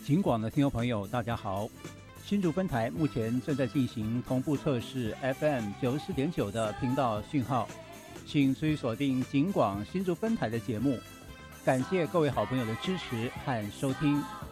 警广的听众朋友，大家好！新竹分台目前正在进行同步测试 FM 94.9的频道讯号，请持续锁定警广新竹分台的节目。感谢各位好朋友的支持和收听。